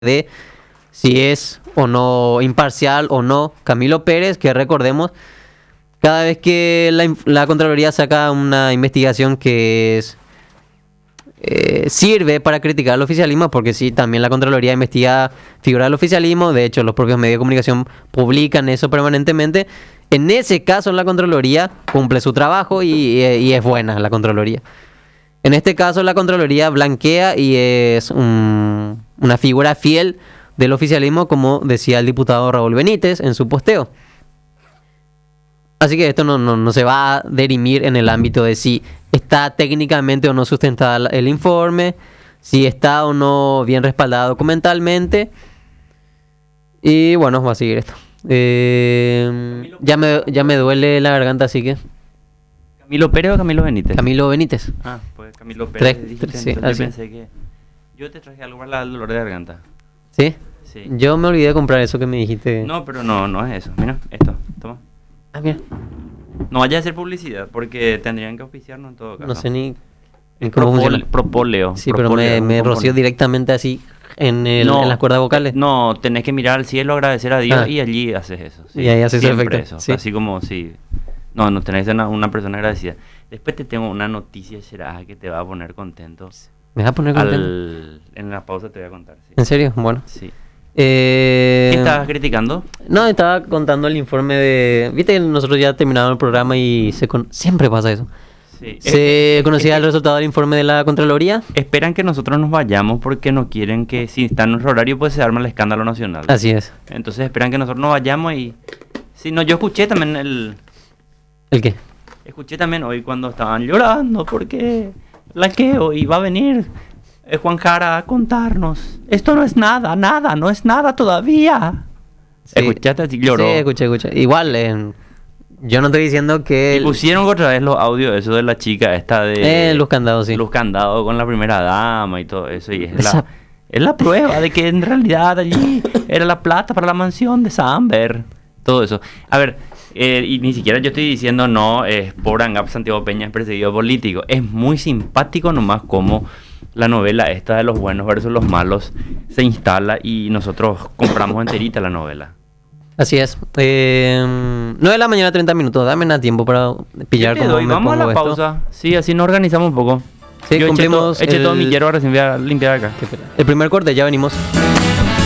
de si es o no imparcial o no Camilo Pérez, que recordemos, cada vez que la Contraloría saca una investigación que es sirve para criticar al oficialismo, porque sí, también la Contraloría investiga figuras del oficialismo, de hecho los propios medios de comunicación publican eso permanentemente. En ese caso la Contraloría cumple su trabajo y es buena la Contraloría. En este caso la Contraloría blanquea y es una figura fiel del oficialismo, como decía el diputado Raúl Benítez en su posteo. Así que esto no se va a dirimir en el ámbito de si está técnicamente o no sustentada el informe, si está o no bien respaldado documentalmente. Y bueno, va a seguir esto. Ya me duele la garganta, así que... ¿Camilo Pérez o Camilo Benítez? Camilo Benítez. Ah, pues Camilo Pérez. Dijiste, sí, entonces así. yo pensé que... Yo te traje algo para el dolor de garganta. ¿Sí? Sí. Yo me olvidé de comprar eso que me dijiste. No, pero no es eso. Mira, esto, toma. Ah, mira. No vaya a hacer publicidad porque tendrían que auspiciarnos en todo caso. No sé ni cómo funciona. Propóleo. Sí, pero me roció directamente así en las cuerdas vocales. No, tenés que mirar al cielo, agradecer a Dios Ah. y allí haces eso. Sí. Y ahí haces Siempre efecto. eso. Sí. Así como si... No tenés que ser una persona agradecida. Después te tengo una noticia, será que te va a poner contento. ¿Me vas a poner contento? En la pausa te voy a contar. Sí. ¿En serio? Bueno. Sí. ¿Qué estabas criticando? No, estaba contando el informe de... Viste que nosotros ya terminamos el programa y siempre pasa eso. Sí. Se conocía el resultado del informe de la Contraloría. Esperan que nosotros nos vayamos porque no quieren que si está en nuestro horario pues se arma el escándalo nacional. Así es. Entonces esperan que nosotros nos vayamos y... Sí, no, yo escuché también ¿El qué? Escuché también hoy cuando estaban llorando porque la que hoy va a venir Juan Jara a contarnos. Esto no es nada, no es nada todavía. Sí. ¿Escuchaste? Así lloró. Sí, escuché. Igual, yo no estoy diciendo que... Y pusieron otra vez los audios, eso de la chica esta de... Luz Candado, sí. Luz Candado con la primera dama y todo eso. Y es la prueba de que en realidad allí era la plata para la mansión de Samber. Todo eso. A ver, y ni siquiera yo estoy diciendo no, es por Angap Santiago Peña es perseguido político. Es muy simpático nomás como la novela esta de los buenos versus los malos se instala y nosotros compramos enterita la novela. Así es. 9 de la mañana, 30 minutos. Dame nada tiempo para pillar Te doy, vamos a la pausa. Sí, así nos organizamos un poco. Sí, yo cumplimos eché todo mi hierro, recién voy a limpiar acá. el primer corte, ya venimos.